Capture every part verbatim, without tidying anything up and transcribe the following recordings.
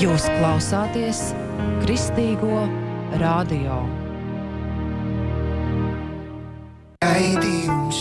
Jūs klausāties Kristīgo radio. Raidījums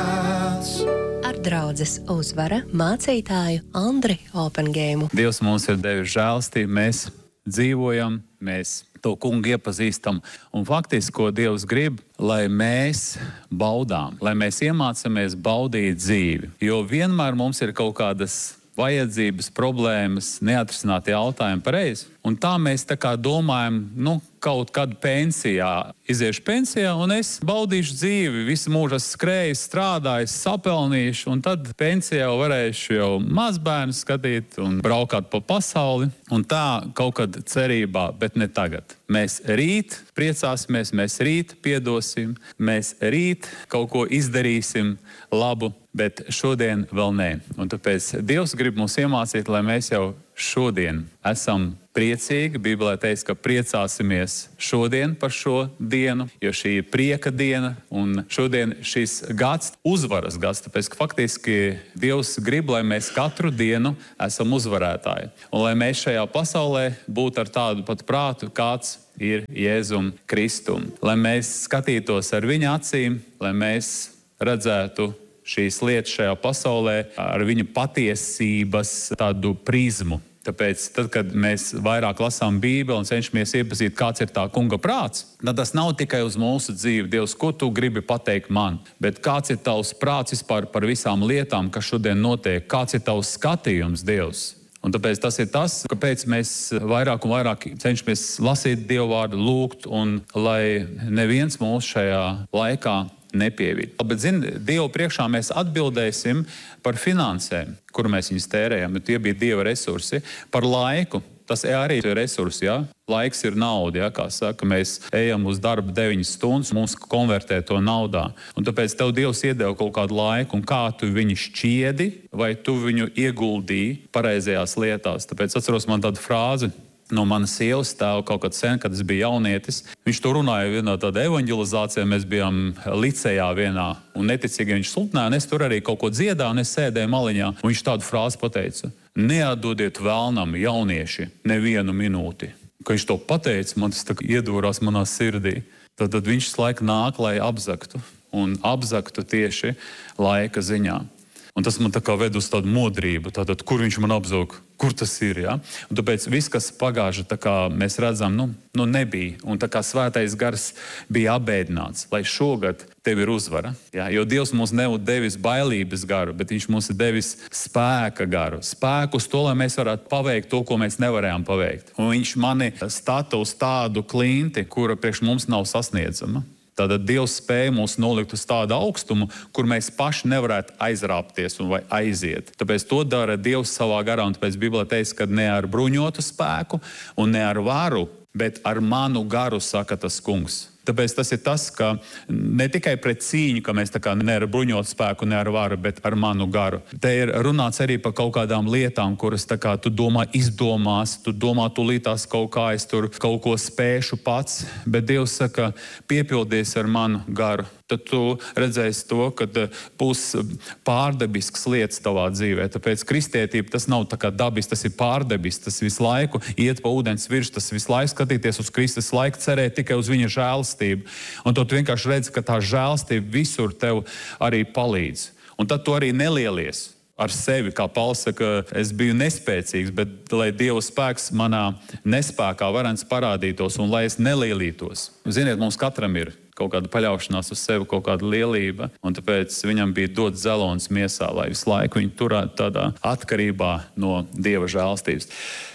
sāc ar draudzes Uzvara mācītāju Andri Opengēmu. Dievs mums ir devis žēlstību, mēs dzīvojam, mēs to kungu iepazīstam. Un faktiski, ko Dievs grib, lai mēs baudām, lai mēs iemācāmies baudīt dzīvi. Jo vienmēr mums ir kaut kādas vajadzības, problēmas, neatrisināti jautājumi pareizi. Un tā mēs tā kā domājam, nu, kaut kad pensijā, iziešu pensijā un es baudīšu dzīvi, visu mūžu skrēju, strādāju, sapelnīšu, un tad pensijā jau varēšu jau mazbērnu skatīt un braukāt pa pasauli. Un tā kaut kad cerībā, bet ne tagad. Mēs rīt priecāsimies, mēs rīt piedosim, mēs rīt kaut ko izdarīsim labu, bet šodien vēl nē. Un tāpēc Dievs grib mums iemācīt, lai mēs jau šodien esam priecīgi. Bībelē teiks, ka priecāsimies šodien par šo dienu, jo šī ir prieka diena, un šodien šis gads uzvaras gads. Tāpēc, ka faktiski Dievs grib, lai mēs katru dienu esam uzvarētāji. Un lai mēs šajā pasaulē būtu ar tādu pat prātu, kāds ir Jēzum Kristum. Lai mēs skatītos ar viņa acīm, lai mēs redzētu šīs lietas šajā pasaulē ar viņa patiesības tādu prizmu. Tāpēc, tad, kad mēs vairāk lasām Bībeli un cenšamies iepazīt, kāds ir tā kunga prāts, tad tas nav tikai uz mūsu dzīvi. Dievs, ko tu gribi pateikt man? Bet kāds ir tavs prāts vispār par visām lietām, kas šodien notiek? Kāds ir tavs skatījums, Dievs? Un tāpēc tas ir tas, kāpēc mēs vairāk un vairāk cenšamies lasīt Dievu vārdu, lūgt, un lai neviens mūs šajā laikā nepievīt. Bet, zini, Dievu priekšā mēs atbildēsim par finansēm, kuru mēs viņus tērējam, jo tie bija Dieva resursi, par laiku. Tas arī ir resursi, jā. Laiks ir nauda, jā, kā saka, mēs ejam uz darbu deviņas stundas, mums konvertē to naudā. Un tāpēc tev Dievs iedeva kaut kādu laiku, un kā tu viņu šķiedi, vai tu viņu ieguldīji pareizajās lietās. Tāpēc atceros man tādu frāzi no manas sievas tēva kaut kad sen, kad es biju jaunietis. Viņš to runāja vienā tādā evanģelizācijā, mēs bijām licejā vienā, un neticīgi viņš sludināja, un es tur arī kaut ko dziedāju, un es sēdēju maliņā, un viņš tādu frāzi pateica: neatdodiet vēlnam, jaunieši, nevienu minūti. Kad viņš to pateica, man tas tā iedūrās manā sirdī. Tad, tad viņš laika nāk, lai apzaktu, un apzaktu tieši laika ziņā. Un tas man tā kā ved uz tādu modrību, tātad, kur viņš man apzog, kur tas ir, jā. Un tāpēc viss, kas pagāža, tā kā mēs redzam, nu, nu nebija. Un tā kā svētais gars bija abēdināts, lai šogad tev ir uzvara. Jā. Jo Dievs mums nav devis bailības garu, bet viņš mums ir devis spēka garu. Spēku uz to, lai mēs varētu paveikt to, ko mēs nevarējām paveikt. Un viņš mani stata uz tādu klinti, kura priekš mums nav sasniedzama. Tātad Dievs spēja mūs nolikt uz tādu augstumu, kur mēs paši nevarētu aizrāpties un vai aiziet. Tāpēc to dara Dievs savā garā, un tāpēc Bībelē teiks, ka ne ar bruņotu spēku un ne ar varu, bet ar manu garu, saka tas kungs. Tāpēc tas ir tas, ka ne tikai pret cīņu, ka mēs tā kā ne ar bruņotu spēku, ne ar varu, bet ar manu garu. Te ir runāts arī par kaut kādām lietām, kuras tā kā tu domā izdomās, tu domā tūlītās kaut kā, es tur kaut ko spēšu pats, bet Dievs saka, piepildies ar manu garu. Tad tu redzēsi to, ka būs pārdabisks lietas tavā dzīvē. Tāpēc kristietība tas nav tā kā dabis, tas ir pārdabisks, tas visu laiku iet pa ūdens virs, tas visu laiku skatīties uz Kristus, laiku cerēt tikai uz viņa žēlastību. Un tad tu vienkārši redzi, ka tā žēlastība visur tev arī palīdz. Un tad tu arī nelielies ar sevi, kā Pauls saka, es biju nespēcīgs, bet lai Dieva spēks manā nespēkā varens parādītos un lai es nelielītos. Ziniet, mums katram ir kaut kāda paļaušanās uz sevi, kaut kāda lielība, un tāpēc viņam bija dots zelons miesā, lai visu laiku viņu turētu tādā atkarībā no Dieva žēlstības.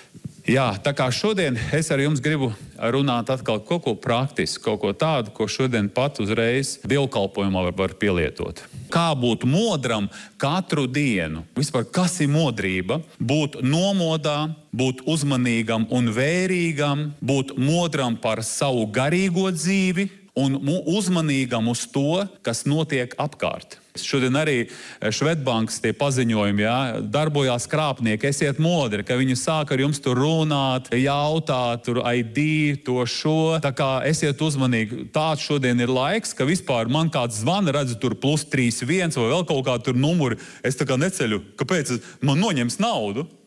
Jā, tā kā šodien es ar jums gribu runāt atkal kaut ko praktisku, kaut ko tādu, ko šodien pat uzreiz dievkalpojumā var, var pielietot. Kā būt modram katru dienu? Vispār, kas ir modrība? Būt nomodā, būt uzmanīgam un vērīgam, būt modram par savu garīgo dzīvi un uzmanīgam uz to, kas notiek apkārt. Šodien arī Švedbankas tie paziņojumi, jā, darbojās krāpnieki, esiet modri, ka viņi sāk ar jums tur runāt, jautāt, tur I D, to šo. Tā kā esiet uzmanīgi. Tāds šodien ir laiks, ka vispār man kāds zvana, redzu tur plus trīs viens vai vēl kaut kā tur numuri. Es tā kā neceļu, kāpēc man noņems naudu.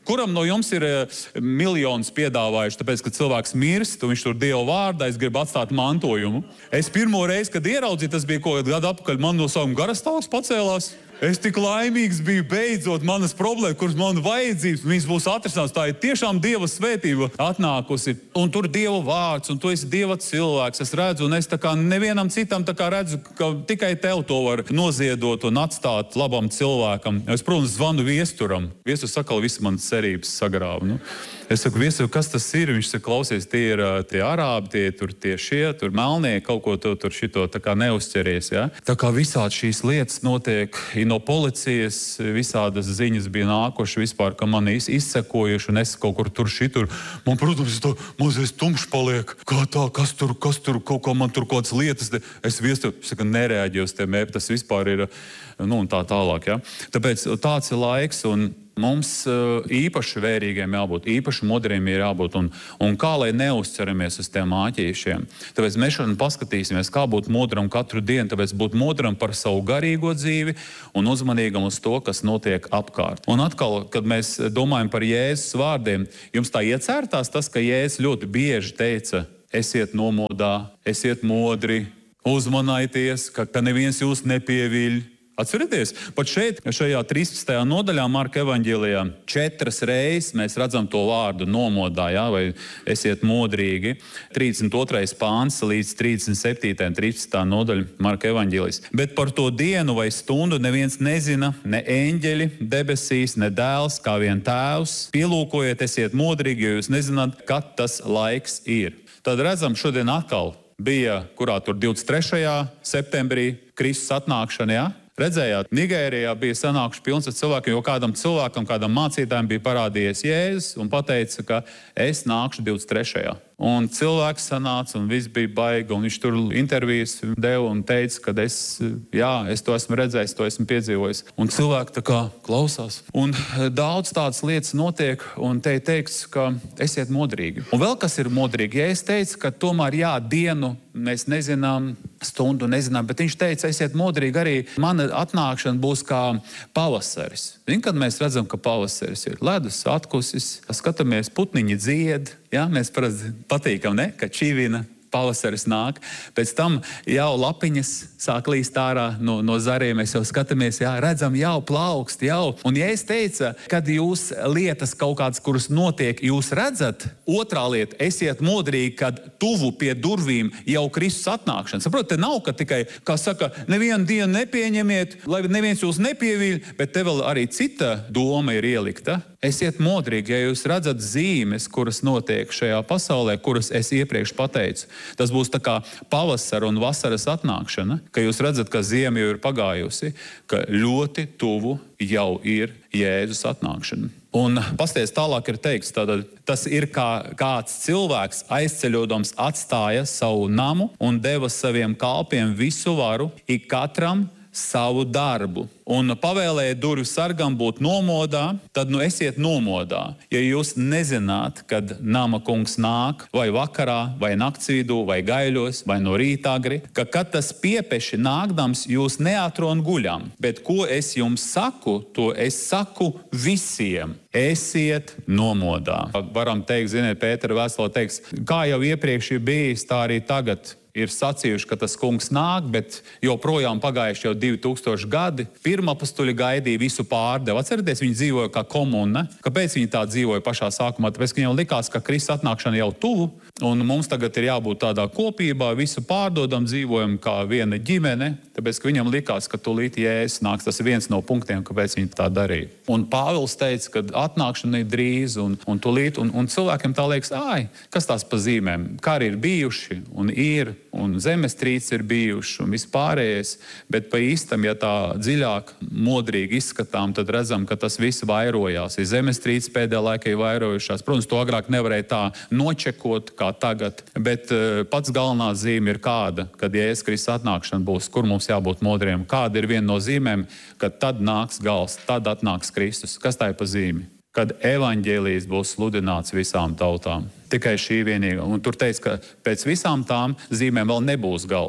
Kuram no jums ir miljonus piedāvājuši, tāpēc, ka cilvēks mirst, un viņš tur Dieva vārdā, es gribu atstāt mantojumu? Es pirmo reizi, kad ieraudzīju, tas bija kaut kādu gadu atpakaļ, man no savuma garastāvs pacēlās. Es tik laimīgs biju, beidzot manas problēmas, kuras man vajadzības, viņas būs atrisināts. Tā ir tiešām Dieva svētība atnākusi. Un tur Dieva vārds, un tu esi Dieva cilvēks. Es redzu, un es tā kā nevienam citam tā kā redzu, ka tikai tev to var noziedot un atstāt labam cilvēkam. Es, protams, zvanu viesturam. Viesturs saka, visi manas cerības sagrāva. Nu. Es saku, viestur, kas tas ir? Viņš saka, klausies, tie ir tie arābi, tie tur tie šie, tur melnie, kaut ko tu tur šito tā kā neuzķeries. Ja? Tā kā visādi šīs lietas notiek, no policijas visādas ziņas bija nākuši vispār, ka mani izsekojuši, un es kaut kur tur šitur. Man, protams, tā mazliet tumšs paliek. Kā tā, kas tur, kas tur, kaut kā man tur kaut kādas lietas. Es viestur, saka, nereaģēju uz tiem, tas vispār ir, nu, un tā tālāk. Ja? Tāpēc tāds ir laiks, un mums īpaši vērīgiem jābūt, īpaši modriem ir jābūt, un, un kā lai neuzceramies uz tiem āķīšiem. Tāpēc mēs šodien paskatīsimies, kā būt modram katru dienu, tāpēc būt modram par savu garīgo dzīvi un uzmanīgam uz to, kas notiek apkārt. Un atkal, kad mēs domājam par Jēzus vārdiem, jums tā iecērtās tas, ka Jēzus ļoti bieži teica, esiet nomodā, esiet modri, uzmanājieties, ka, ka neviens jūs nepieviļ. Atcerieties, pat šeit, šajā trīspadsmitajā nodaļā Marka evaņģēlijā, četras reizes mēs redzam to vārdu nomodā, ja, vai esiet modrīgi. trīsdesmit otrais pāns līdz trīsdesmit septītajai trīspadsmitā nodaļa Marka evaņģēlijas. Bet par to dienu vai stundu neviens nezina, ne eņģeļi debesīs, ne dēls, kā vien tēvs. Pielūkojiet, esiet modrīgi, jo jūs nezināt, kad tas laiks ir. Tad redzam, šodien atkal bija, kurā tur divdesmit trešajā septembrī Kristus atnākšana, ja? Redzējāt, Nigērijā bija sanākuši pilns ar cilvēkiem, jo kādam cilvēkam, kādam mācītājam bija parādījies Jēzus un pateica, ka es nākšu divdesmit trešajā Un cilvēks sanāca un viss bija baigi, un viņš tur intervijas deva un teica, ka es, jā, es to esmu redzējis, to esmu piedzīvojis. Un cilvēki tā kā klausās. Un daudz tādas lietas notiek, un te ir teikts, ka esiet modrīgi. Un vēl kas ir modrīgi, ja es teicu, ka tomēr jā, dienu mēs nezinām, stundu nezinām, bet viņš teica, esiet modrīgi arī, mana atnākšana būs kā pavasaris. Zin, kad mēs redzam, ka pavasaris ir ledus, atkusis, skatāmies, putniņi dzied, jā, mēs parasti patīkam, ne, ka čivina, pavasaris nāk, pēc tam jau lapiņas sāk līst ārā no, no zariem, mēs jau skatāmies, jā, redzam, jau plaukst, jau. Un ja es teicu, kad jūs lietas kaut kādas, kuras notiek, jūs redzat, otrā lieta, esiet modrīgi, kad tuvu pie durvīm jau Kristus atnākšana. Saprot, te nav, ka tikai, kā saka, nevienu dienu nepieņemiet, lai neviens jūs nepievīļ, bet te vēl arī cita doma ir ielikta. Esiet modrīgi, ja jūs redzat zīmes, kuras notiek šajā pasaulē, kuras es iepriekš pateicu. Tas būs tā kā pavasara un vasaras atnākšana, ka jūs redzat, ka ziema jau ir pagājusi, ka ļoti tuvu jau ir Jēzus atnākšana. Un pasties tālāk ir teikts, tātad, tas ir kā kāds cilvēks aizceļodams atstāja savu namu un deva saviem kalpiem visu varu, ik katram savu darbu. Un pavēlēja durvju sargam būt nomodā, tad nu esiet nomodā. Ja jūs nezināt, kad nama kungs nāk, vai vakarā, vai nakts vidū, vai gaiļos, vai no rīta agri, ka kad tas piepeši nākdams, jūs neatron guļam. Bet ko es jums saku, to es saku visiem. Esiet nomodā. Varam teikt, ziniet, Pētera vēstulē teiks, kā jau iepriekš ir bijis, tā arī tagad ir sacījuši, ka tas kungs nāk, bet joprojām pagājuši jau divi tūkstoši gadi. Pirmapustuļi gaidīja, visu pārdevu. Atcerieties, viņi dzīvoja kā komuna. Kāpēc viņi tā dzīvoja pašā sākumā? Tāpēc, ka viņiem likās, ka Kristus atnākšana jau tuvu, un mums tagad ir jābūt tādā kopībā, visu pārdodam, dzīvojam kā viena ģimene, tāpēc, ka viņam likās, ka tūlīt Jēzus nāks. Tas ir viens no punktiem, kāpēc viņi tā darīja. Un Pāvils teica, ka atnākšana ir drīz, un, un tūlīt, un, un cilvēkiem tā liekas, āj, kas tās pa zīmēm? Kari ir bijuši un ir, un zemestrīces ir bijuši un vispārējais, bet pa īstam, ja tā dziļāk, modrīgi izskatām, tad redzam, ka tas viss vairojās. Ir zemestrīces pēdējā laikā ir vairojušās. Protams, to agrāk nevarēja tā nočekot kā tagad, bet uh, pats galvenā zīme ir kāda, kad Jēzus Kristus atnākšana būs, kur mums jābūt modriem. Kāda ir viena no zīmēm, kad tad nāks gals, tad atnāks Kristus. Kas tā ir pa zīmi? Kad evaņģēlijs būs sludināts visām tautām. Tikai šī vienīga. Un tur teica, ka pēc visām tām zīmēm vēl nebūs gals.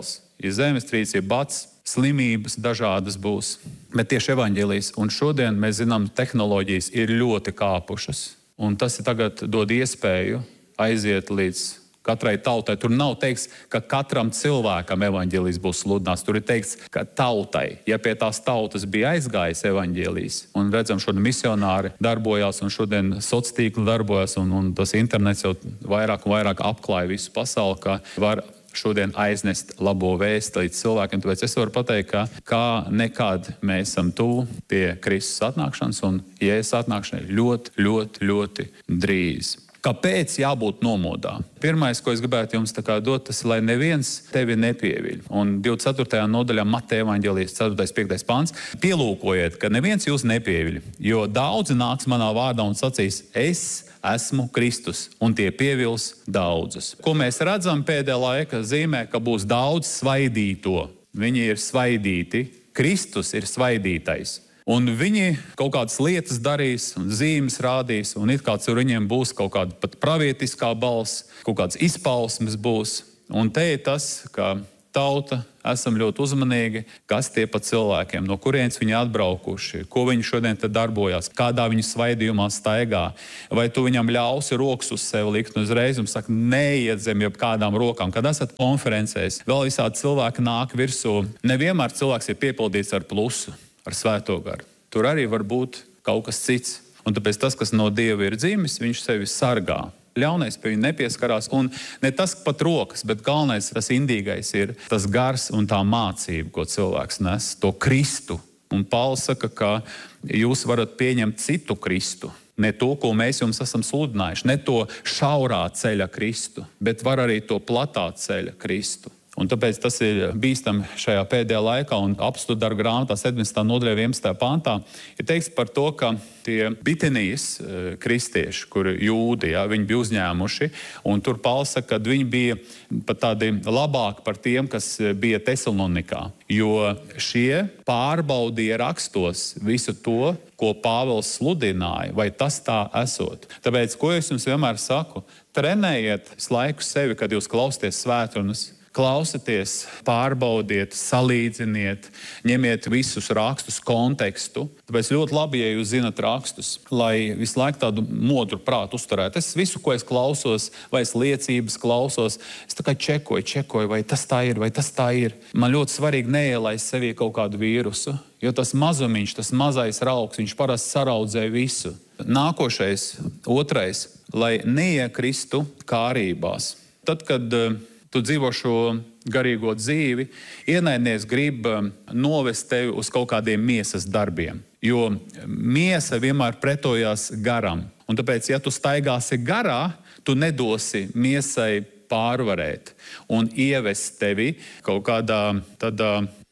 ja zemestrīce, ja bats, slimības dažādas būs. Bet tieši evaņģēlijs, un šodien mēs zinām, tehnoloģijas ir ļoti kāpušas. Un tas tagad dod iespēju aiziet līdz katrai tautai. Tur nav teikts, ka katram cilvēkam evaņģēlijs būs sludināts. Tur ir teikts, ka tautai, ja pie tās tautas bija aizgājis evaņģēlijs, un redzam, šodien misionāri darbojās, un šodien sociālie tīkli darbojas, un, un tas internets jau vairāk un vairāk apklāja visu pasauli, ka var šodien aiznest labo vēsti līdz cilvēkiem. Tāpēc es varu pateikt, ka kā nekad mēs esam tuvu pie Kristus atnākšanas, un Jēzus atnākšanai ļoti, ļoti, ļoti drīz. Kāpēc jābūt nomodā? Pirmais, ko es gribētu jums tā kā dot, tas, lai neviens tevi nepieviļ. Un divdesmit ceturtajā nodaļā Mateja evaņģēlijas ceturtais piektais pants. Pielūkojiet, ka neviens jūs nepieviļ, jo daudzi nāks manā vārdā un sacīs, es esmu Kristus, un tie pievils daudzus. Ko mēs redzam pēdējā laika zīmē, ka būs daudz svaidīto. Viņi ir svaidīti, Kristus ir svaidītais. Un viņi kaut kādas lietas darīs un zīmes rādīs, un it kā ar viņiem būs kaut kāda pat pravietiskā balss, kaut kādas izpausmes būs. Un te ir tas, ka tauta esam ļoti uzmanīgi, kas tie pa cilvēkiem, no kurienes viņi atbraukuši, ko viņi šodien te darbojās, kādā viņu svaidījumā staigā. Vai tu viņam ļausi rokas uz sevi likt un uzreiz un saka, neiet zem jebkādām rokām. Kad esat konferencēs, vēl visādi cilvēki nāk virsū. Nevienmēr cilvēks ir piepildīts ar plusu, ar svēto garu. Tur arī var būt kaut kas cits. Un tāpēc tas, kas no Dieva ir dzimis, viņš sevi sargā. Ļaunais pie viņa nepieskarās. Un ne tas pat rokas, bet galvenais, tas indīgais ir tas gars un tā mācība, ko cilvēks nes, to Kristu. Un Pāvils saka, ka jūs varat pieņemt citu Kristu. Ne to, ko mēs jums esam sludinājuši, ne to šaurā ceļa Kristu, bet var arī to platā ceļa Kristu. Un tāpēc tas ir bīstami šajā pēdējā laikā, un apstudu darba grāmatā sedemdesmitā nodaļā vienpadsmitajā pantā ir teikts par to, ka tie Bitinijas kristieši, kuri jūdi, ja, viņi bija uzņēmuši, un tur Pāvils saka, ka viņi bija pat tādi labāki par tiem, kas bija Tesalonikā, jo šie pārbaudīja rakstos visu to, ko Pāvils sludināja, vai tas tā esot. Tāpēc, ko es jums vienmēr saku, trenējiet laiku sevi, kad jūs klausties svētrunas. Klausieties, pārbaudiet, salīdziniet, ņemiet visus rakstus kontekstu. Tāpēc ļoti labi, ja jūs zinat rakstus, lai visu laiku tādu modru prātu uzturētu. Es visu, ko es klausos, vai es liecības klausos, es tā kā čekoju, čekoju, vai tas tā ir, vai tas tā ir. Man ļoti svarīgi neielaist sevī kaut kādu vīrusu, jo tas mazumiņš, tas mazais raugs, viņš parasti saraudzē visu. Nākošais, otrais, lai neiekristu kārībās. Tad, kad tu dzīvo šo garīgo dzīvi, ienaidnieks grib novest tevi uz kaut kādiem miesas darbiem, jo miesa vienmēr pretojās garam. Un tāpēc, ja tu staigāsi garā, tu nedosi miesai pārvarēt un ievest tevi kaut kādā tādā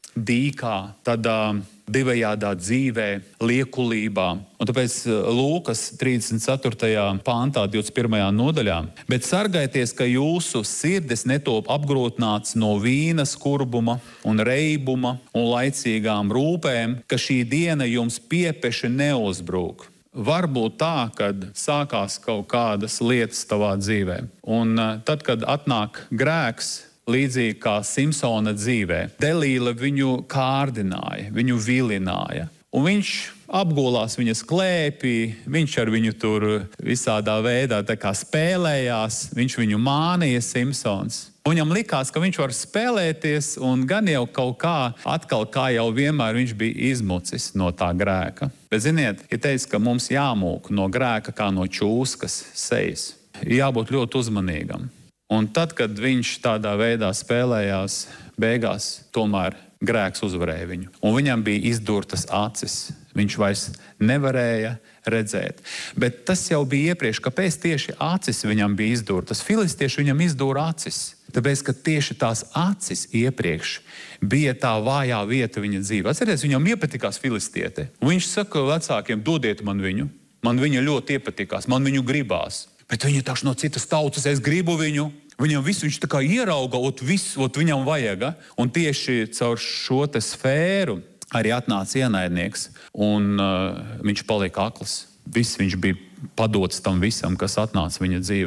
dīkā, tādā divējādā dzīvē, liekulībā. Un tāpēc Lūkas trīsdesmit ceturtajā pāntā, divdesmit pirmajā nodaļā. Bet sargājieties, ka jūsu sirdis netop apgrūtināts no vīna skurbuma un reibuma un laicīgām rūpēm, ka šī diena jums piepeši neuzbrūk. Varbūt tā, kad sākās kaut kādas lietas tavā dzīvē. Un tad, kad atnāk grēks, līdzīgi kā Simpsona dzīvē, Delīla viņu kārdināja, viņu vilināja. Un viņš apgulās viņas klēpī, viņš ar viņu tur visādā veidā tā kā spēlējās, viņš viņu mānīja, Simpsons. Viņam likās, ka viņš var spēlēties, un gan jau kaut kā, atkal kā jau vienmēr viņš bija izmucis no tā grēka. Bet ziniet, ir teicis, ka mums jāmūk no grēka kā no čūskas sejas. Jābūt ļoti uzmanīgam. Un tad, kad viņš tādā veidā spēlējās, beigās tomēr grēks uzvarēja viņu. Un viņam bija izdurtas acis. Viņš vairs nevarēja redzēt. Bet tas jau bija iepriekš, kāpēc tieši acis viņam bija izdurtas. Filistieši viņam izdūra acis. Tāpēc, ka tieši tās acis iepriekš bija tā vājā vieta viņa dzīvē. Atcerieties, viņam iepatikās filistiete. Un viņš saka vecākiem, dodiet man viņu. Man viņa ļoti iepatikās, man viņu gribās. Bet viņa taču no citas tautas, es gribu viņu. Viņam visu viņš tā kā ierauga, ot visu, ot viņam vajaga. Un tieši caur šo te sfēru arī atnāca ienaidnieks. Un uh, viņš palika akls. Viss viņš bija padots tam visam, kas atnāca viņa dzīvē.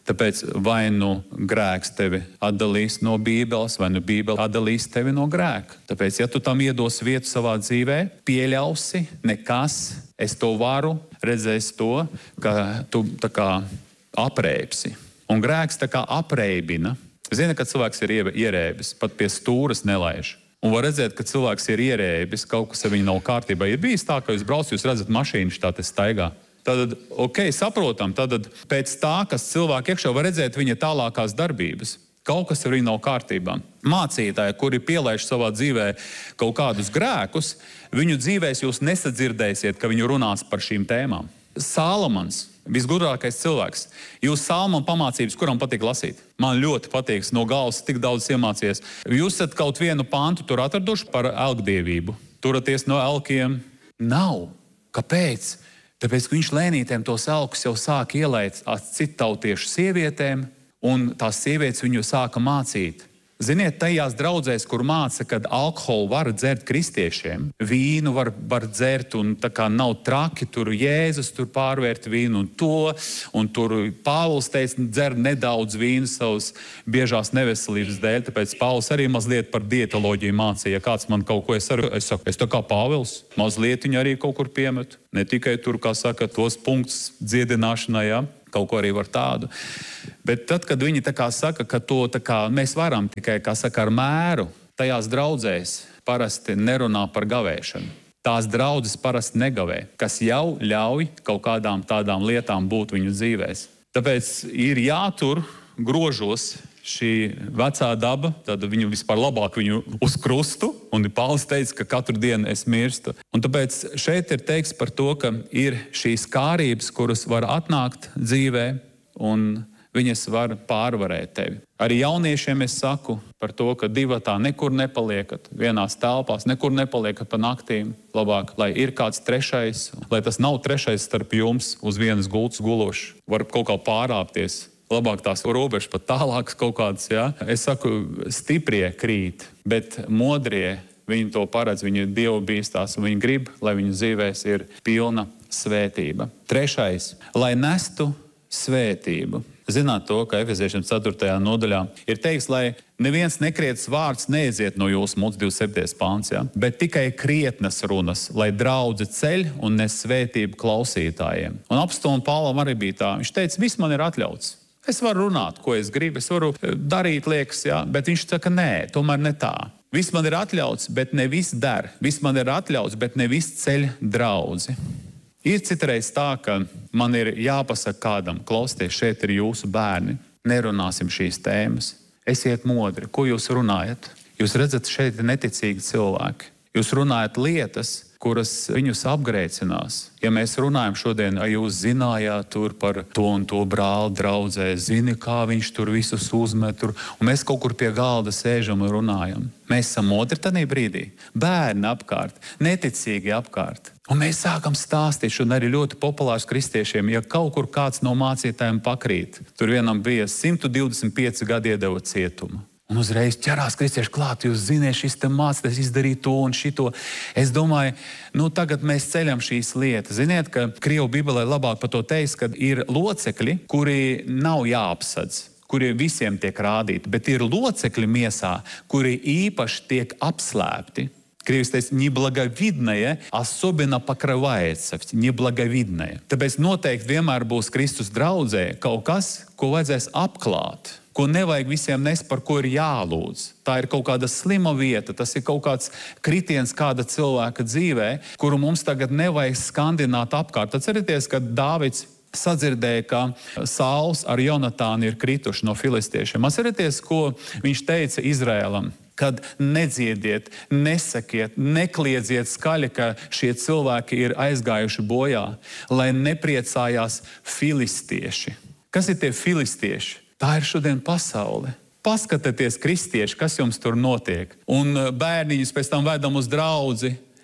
Tāpēc vai nu grēks tevi atdalīs no Bībeles, vai nu Bībele atdalīs tevi no grēka. Tāpēc, ja tu tam iedos vietu savā dzīvē, pieļausi, nekas, es to varu, redzēsi to, ka tu tā kā apreibsi. Un grēks tā kā apreibina. Zini, kad cilvēks ir ierēbis, pat pie stūras nelaiž. Un var redzēt, ka cilvēks ir ierēbis, kaut kas ar viņu nav kārtībā. Ir bijis tā, ka jūs brauc, jūs redzat mašīnu, tā te staigā. Tad, ok, saprotam, tad pēc tā, kas cilvēki iekšā var redzēt viņa tālākās darbības. Kaut kas ar viņu nav kārtībā. Mācītāji, kuri pielaiž savā dzīvē kaut kādus grēkus, viņu dzīvēs jūs nesadzirdēsiet, ka viņu runās par šīm tēmām. Sālamans, visgudrākais cilvēks. Jūs Salmona pamācības, kuram patīk lasīt? Man ļoti patīk, no galvas tik daudz iemācies. Jūs esat kaut vienu pantu tur atraduši par elkdievību. Turaties no elkiem? Nav. Kāpēc? Tāpēc, ka viņš lēnītēm tos elkus jau sāk ielēt cittautiešu sievietēm, un tās sievietes viņu sāka mācīt. Ziniet, tajās draudzēs, kur māca, kad alkoholu var dzert kristiešiem, vīnu var, var dzert, un tā kā nav traki, tur Jēzus tur pārvērt vīnu un to, un tur Pāvils teica, dzer nedaudz vīnu savas biežās neveselības dēļ, tāpēc Pāvils arī mazliet par dietoloģiju mācīja. Ja kāds man kaut ko, es, ar, es saku, es tā kā Pāvils, mazliet viņu arī kaut kur piemetu. Ne tikai tur, kā saka, tos punktus dziedināšanai, ja? Kaut ko arī var tādu. Bet tad, kad viņi tā kā saka, ka to tā kā mēs varam tikai, kā saka, ar mēru, tajās draudzēs parasti nerunā par gavēšanu. Tās draudzes parasti negavē, kas jau ļauj kaut kādām tādām lietām būt viņu dzīvēs. Tāpēc ir jātur grožos šī vecā daba, tad viņu vispār labāk viņu uz krustu, un Pāvils teica, ka katru dienu es mirstu. Un tāpēc šeit ir teikts par to, ka ir šīs kārības, kuras var atnākt dzīvē, un viņas var pārvarēt tevi. Arī jauniešiem es saku par to, ka divatā nekur nepaliekat, vienās telpās nekur nepaliekat pa naktīm. Labāk, lai ir kāds trešais, lai tas nav trešais starp jums uz vienas gultas gulošs, var kaut kā pārāpties. Labāk tās robežas pat tālākas kaut kādas, jā. Es saku, stiprie krīt, bet modrie, viņi to paredz, viņi Dievu bīstās, un viņi grib, lai viņu dzīvēs ir pilna svētība. Trešais, lai nestu svētību. Zināt to, ka Efeziešiem ceturtajā nodaļā ir teiks, lai neviens nekrietas vārds neiziet no jūsu mūsu divdesmit septītais pāns, ja? Bet tikai krietnas runas, lai draudze ceļ un nes svētību klausītājiem. Un apostolam Pāvlam arī bija tā. Viņš teica, viss man ir atļauts. Es varu runāt, ko es gribu, es varu darīt liekas, ja? Bet viņš saka, nē, tomēr ne tā. Viss man ir atļauts, bet ne viss der. Viss man ir atļauts, bet ne viss ceļ draudzi. Ir citreiz tā, ka man ir jāpasaka kādam, klausieties, šeit ir jūsu bērni, nerunāsim šīs tēmas. Esiet modri, ko jūs runājat? Jūs redzat, šeit ir neticīgi cilvēki. Jūs runājat lietas, kuras viņus apgrēcinās. Ja mēs runājam šodien, ja jūs zinājāt tur par to un to brāli draudzē, zini, kā viņš tur visus uzmet, tur, un mēs kaut kur pie galda sēžam un runājam. Mēs esam modri tanī brīdī. Bērni apkārt, neticīgi apkārt. Un mēs sākam stāstīt, un arī ļoti populārs kristiešiem, ja kaut kur kāds no mācītājiem pakrīt, tur vienam bija simt divdesmit pieci gadi iedeva cietumu. Un uzreiz ķerās kristieši klāt, jūs ziniet, šis te mācītājs izdarīja to un šito. Es domāju, nu tagad mēs ceļam šīs lietas. Ziniet, ka Krievu Bībelē labāk par to teiks, ka ir locekļi, kuri nav jāapsadz, kuri visiem tiek rādīti, bet ir locekļi miesā, kuri īpaši tiek apslēpti. Krievis teica, neblagovidное особенно покрывается, neblagovidное. Tāpēc noteikti vienmēr būs Kristus draudzē kaut kas, ko vajadzēs apklāt. Ko nevajag visiem nest, par ko ir jālūdz. Tā ir kaut kāda slima vieta, tas ir kaut kāds kritiens kāda cilvēka dzīvē, kuru mums tagad nevajag skandināt apkārt. Atcerieties, kad Dāvids sadzirdēja, ka Sauls ar Jonatānu ir krituši no filistiešiem. Atcerieties, ko viņš teica Izraēlam, kad nedziediet, nesakiet, nekliedzieet skaļi, ka šie cilvēki ir aizgājuši bojā, lai nepriecājās filistieši. Kas ir tie filistieši? Tā ir šodien pasaule. Paskatieties, kristieši, kas jums tur notiek. Un bērniņus pēc tam vedam uz draudzi.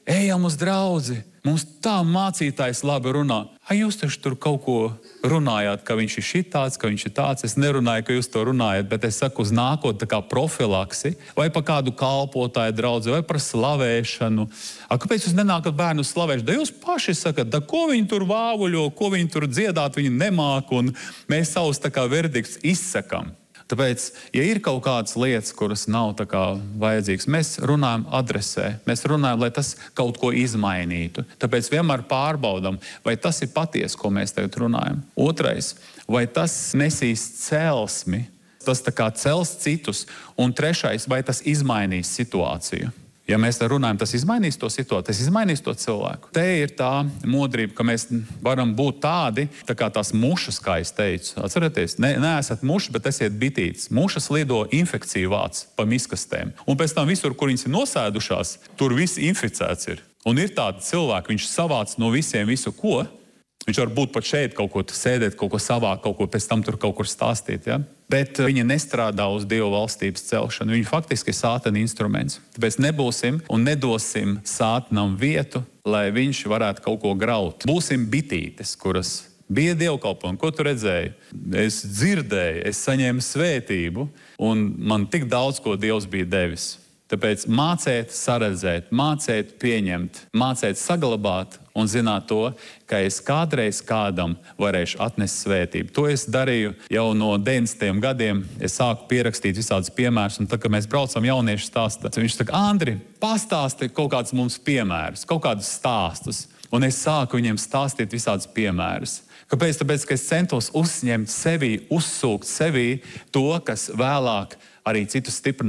ejam uz draudzi, mums tā mācītājs labi runā. Ai, jūs taču tur kaut ko runājāt, ka viņš ir šitāds, ka viņš ir tāds. Es nerunāju, ka jūs to runājat, bet es saku uz nākotni tā kā profilaksi, vai pa kādu kalpotāju draudzi, vai par slavēšanu. A, kāpēc jūs nenākat bērnu slavēšanu? Da jūs paši sakat, da ko viņi tur vāvuļo, ko viņi tur dziedāt, viņi nemāk, un mēs savus tā kā verdikts izsakam. Tāpēc, ja ir kaut kādas lietas, kuras nav tā kā vajadzīgas, mēs runājam adresē, mēs runājam, lai tas kaut ko izmainītu. Tāpēc vienmēr pārbaudam, vai tas ir patiesi, ko mēs tagad runājam. Otrais, vai tas nesīs celsmi, tas tā kā cels citus. Un trešais, vai tas izmainīs situāciju. Ja mēs runājam, tas izmainīs to situāciju, tas izmainīs to cilvēku. Te ir tā modrība, ka mēs varam būt tādi, tā kā tās mušas, kā es teicu. Atcerieties, ne, neesat muši, bet esiet bitītes. Mušas lido infekciju vāc pa miskastēm. Un pēc tam visur, kur viņas ir nosēdušās, tur viss inficēts ir. Un ir tādi cilvēki, viņš savāc no visiem visu ko. Viņš var būt pat šeit, kaut ko sēdēt, kaut ko savākt, kaut ko pēc tam tur kaut kur stāstīt. Ja? Bet viņi nestrādā uz Dieva valstības celšanu. Viņi faktiski ir sātana instruments. Tāpēc nebūsim un nedosim sātanam vietu, lai viņš varētu kaut ko graut. Būsim bitītes, kuras bija dievkalpojumi. Ko tu redzēji? Es dzirdēju, es saņēmu svētību, un man tik daudz, ko Dievs bija devis. Tāpēc mācēt, saredzēt, mācēt, pieņemt, mācēt, saglabāt un zināt to, ka es kādreiz kādam varēšu atnest svētību. To es darīju jau no deviņdesmitajiem gadiem. Es sāku pierakstīt visādus piemērus, un tad, kad mēs braucam jauniešu stāstā, viņš saka, Andri, pastāsti kaut kādus mums piemērus, kaut kādus stāstus. Un es sāku viņiem stāstīt visādus piemērus. Kāpēc? Tāpēc, ka es centos uzņemt sevī, uzsūkt sevī to, kas vēlāk arī citus stiprinātu.